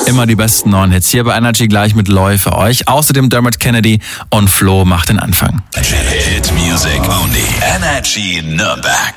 Immer die besten neuen Hits hier bei Energy, gleich mit Loy für euch. Außerdem Dermot Kennedy und Flo macht den Anfang. Hit Music Only. Energy Nürnberg.